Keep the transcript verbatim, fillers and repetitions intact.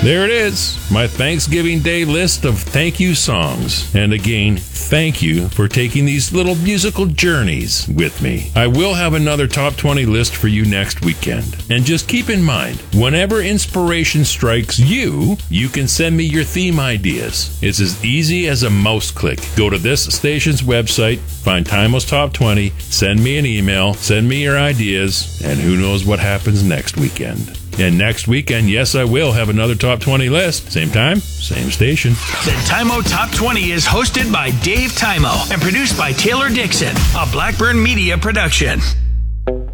There it is, my Thanksgiving Day list of thank you songs. And again, thank you for taking these little musical journeys with me. I will have another top twenty list for you next weekend. And just keep in mind, whenever inspiration strikes you, you can send me your theme ideas. It's as easy as a mouse click. Go to this station's website, find Timo's Top twenty, send me an email, send me your ideas, and who knows what happens next weekend. And next weekend, yes, I will have another Top twenty list. Same time, same station. The Timo Top twenty is hosted by Dave Timo and produced by Taylor Dixon, a Blackburn Media production.